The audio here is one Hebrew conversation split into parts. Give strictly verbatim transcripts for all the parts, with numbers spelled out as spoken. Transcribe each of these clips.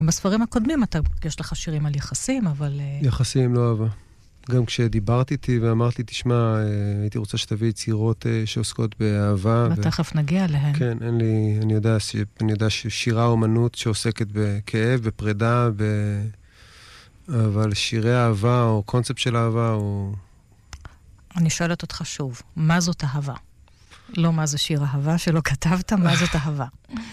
בספרים הקודמים אתה, יש לך שירים על יחסים, אבל... יחסים, לא אהבה. גם כשדיברת איתי ואמרת לי, תשמע, הייתי רוצה שתביא יצירות שעוסקות באהבה. ותכף נגיע אליהן. כן, אין לי, אני יודע, אני יודע ששירה אומנות שעוסקת בכאב, בפרידה, ב... אבל שירי אהבה או קונספט של אהבה הוא... אני שואלת אותך שוב, מה זאת אהבה? לא מה זה שיר אהבה שלא כתבת, מה זאת אהבה?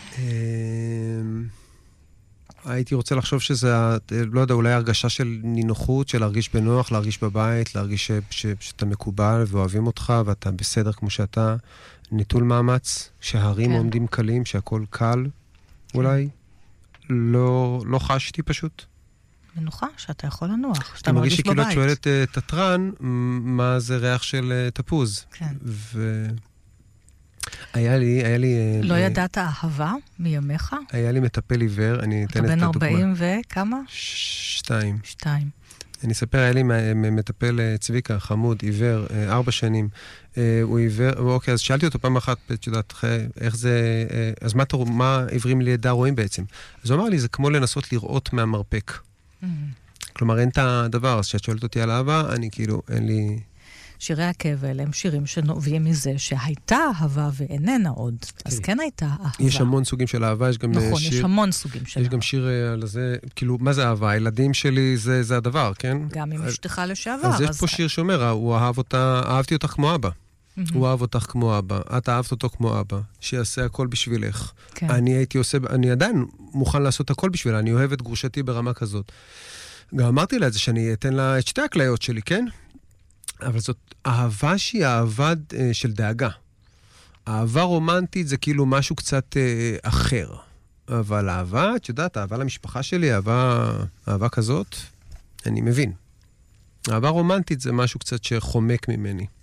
הייתי רוצה לחשוב שזה, לא יודע, אולי הרגשה של נינוחות, של להרגיש בנוח, להרגיש בבית, להרגיש שאתה מקובל ואוהבים אותך ואתה בסדר כמו שאתה, נטול מאמץ, שההרים עומדים קלים, שהכל קל, אולי. לא חשתי פשוט. מנוחה, שאתה יכול לנוח, שאתה מרגיש מרגיש בבית. שכאילו את שואלת תטרן, מה זה ריח של תפוז. כן. ו... היה לי, היה לי... לא ידעת אהבה מימיך? היה לי מטפל עיוור, אני אתן את הדוגמה. אתה בן ארבעים וכמה? שתיים. שתיים. אני אספר, היה לי מטפל צביקה, חמוד, עיוור, ארבע שנים. הוא עיוור, אוקיי, אז שאלתי אותו פעם אחת, את יודעת, איך זה... אז מה, מה עיוורים לידע רואים בעצם? אז הוא אמר לי, זה כמו לנסות לראות מהמרפק. כלומר, אין את הדבר, אז כשאת שואלת אותי על אהבה, אני כאילו, אין לי... שירי הכאב האלה הם שירים שנובעים מזה שהייתה אהבה ואיננה עוד. אז כן הייתה אהבה. יש המון סוגים של אהבה, יש גם שיר... נכון, יש המון סוגים של אהבה. יש גם שיר על זה, כאילו, מה זה אהבה? הילדים שלי זה הדבר, כן? גם עם אשתך לשעבר. אז יש פה שיר שאומר, הוא אהב אותה, אהבתי אותך כמו אבא. הוא אהב אותך כמו אבא. את אהבת אותו כמו אבא. שיעשה הכל בשבילך. אני הייתי עושה, אני עדיין מוכן לעשות הכל בשבילה. אני אוהב את גרושתי ברמה כזאת. גם אמרתי לה את זה שאני אתן לה את שתי הכליות שלי, כן? אבל זאת אהבה שהיא אהבה אה, של דאגה. אהבה רומנטית זה כאילו משהו קצת אה, אחר. אבל אהבה, את יודעת, אהבה למשפחה שלי, אהבה, אהבה כזאת, אני מבין. אהבה רומנטית זה משהו קצת שחומק ממני.